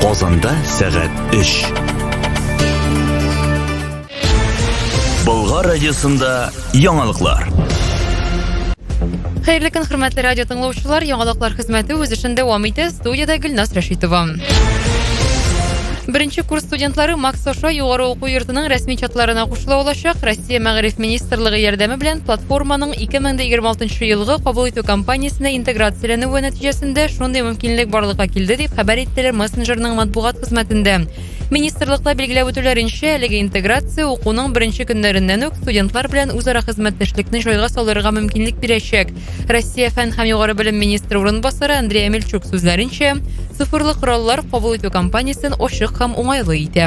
Казанда сәгать 3. Болгар радиосында яңалыклар. Хәерле көн, хөрмәтле радио тыңлаучылар, яңалыклар хезмәте үз эшен дәвам итә. Студияда Гөлнас Рәшитова. Беренче курс студентлары Макс Оша югары уку йортының рәсми чатларына кушыла алачак. Россия Мәгариф министрлыгы ярдәме белән платформаның 2026 елгы кабул итү кампаниясенә интеграцияләнүе нәтиҗәсендә шундый мөмкинлек барлыкка килде дип хәбәр иттеләр мессенджерның матбугат хезмәтендә. Министрлыкта билгеләп үтүләренчә, әлеге интеграция укуның беренче көннәреннән үк студентлар белән үзара хезмәттәшлекне җайга салырга мөмкинлек бирәчәк. Россия фән һәм югары белем министры урынбасары Андрей Амельчук сүзләренчә, цифрлы кораллар кабул итү кампаниясен ачык һәм уңайлы итә.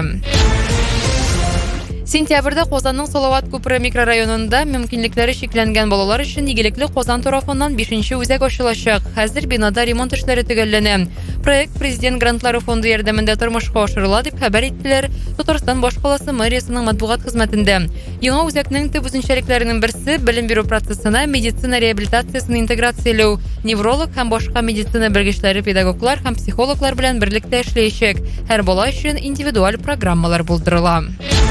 Сентябрьдә Казанның Салават күпере микрорайонында мөмкинлекләре шикләнгән балалар өчен игелекле Казан тарафыннан 5нче үзәк ачылачак. Хәзер бинада ремонт эшләре төгәлләнә. Проект президент грантлары фонды ярдәмендә тормышка ашырыла дип хәбәр иттеләр Татарстан баш каласы мэриясенең матбугат хезмәтендә. Яңа үзәкнең төп үзенчәлекләренең берсе белем бирү процессына медицина реабилитациясын интеграцияләү. Невролог һәм башка медицина белгечләре, педагоглар һәм психологлар белән берлектә эшләячәк. Һәр бала өчен индивидуаль программалар булдырыла.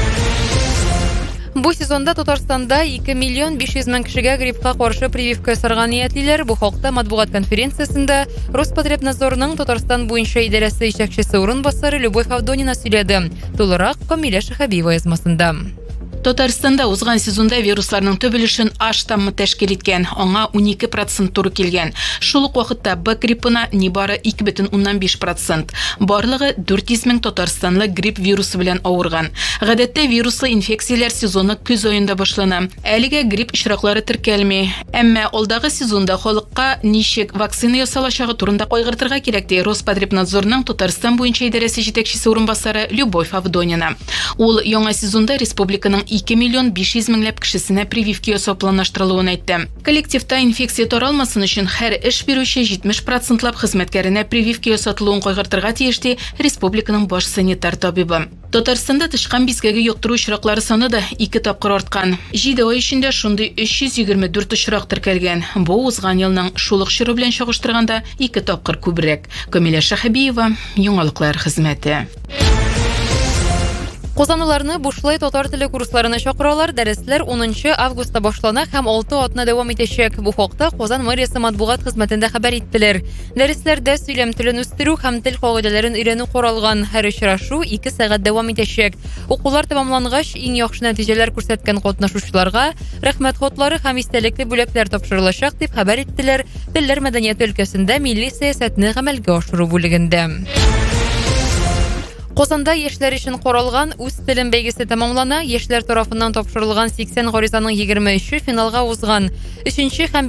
Бу сезонда Татарстанда 2 миллион 500 мең кешегә гриппка каршы прививка ясарга ниятлиләр. Бу хакта матбугат конференциясендә Роспотребнадзорның Татарстан буенча идарәсе җитәкчесе урынбасары Любовь Авдонина сөйләде. Тулырак Камилә Шәһәбиева язмасында. Татарстанда узган сезонда вирусларның төбелешен А штаммы тәшкил иткән, аңа 12% туры килгән. Шул ук вакытта Б гриппына нибары 2,5%. Барлыгы 400 мең татарстанлы грипп вирусы белән авырган. Гадәттә вируслы инфекцияләр сезоны көз аенда башлана. Әлегә грипп очраклары теркәлми. Әмма алдагы сезонда халыкка ничек вакцина ясалачагы турында кайгыртырга кирәк ди Роспотребнадзорның Татарстан буенча идарәсе җитәкчесе урынбасары Любовь Авдонина. Ул яңа сезонда республиканың 2 миллион 500 меңләп кешесенә прививка ясау планлаштырылуын әйтте. Коллективта инфекция таралмасын өчен һәр эш бирүче 70%лап хезмәткәренә прививка ясатылуын кайгыртырга тиеш ди республиканың баш санитар табибы. Татарстанда тышкан бизгәгә юктыру очраклары саны да 2 тапкыр арткан. 7 ай эчендә шундый 324 очрак теркәлгән. Бу узган елның шул ук чоры белән чагыштырганда 2 тапкыр күбрәк. Камилә Шәһәбиева, яңалыклар хезмәте. Казанлыларны бушлай татар теле курсларына чакыралар. Дәресләр 10 августта башлана һәм 6 атна дәвам итәчәк. Бу хакта Казан мэриясе матбугат хезмәтендә хәбәр иттеләр. Дәресләрдә сөйләм телен үстерү һәм тел кагыйдәләрен өйрәнү каралган. Һәр очрашу 2 сәгать дәвам итәчәк. Укулар тәмамлангач, иң яхшы нәтиҗәләр күрсәткән катнашучыларга рәхмәт хатлары һәм истәлекле бүләкләр тапшырылачак дип хәбәр иттеләр Телләр мәдәнияте өлкәсендә милли сәясәтне гамәлгә ашыру бүлегендә. Казанда яшьләр өчен каралган үз телен бәйгесе тәмамлана. Яшьләр тарафыннан тапшырылган 80 гаризаның 23-е финалга узган. 3нче һәм